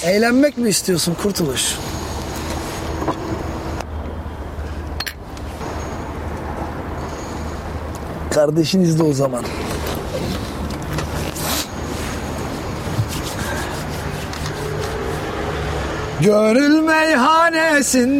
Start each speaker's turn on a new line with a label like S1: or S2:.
S1: Eğlenmek mi istiyorsun Kurtuluş? Kardeşiniz de o zaman. Gönül meyhanesinde